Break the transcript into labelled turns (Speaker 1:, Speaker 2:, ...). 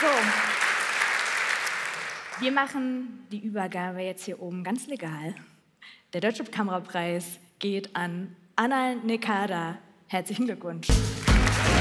Speaker 1: So, wir machen die Übergabe jetzt hier oben ganz legal. Der Deutsche Kamerapreis geht an Anna Nekada. Herzlichen Glückwunsch.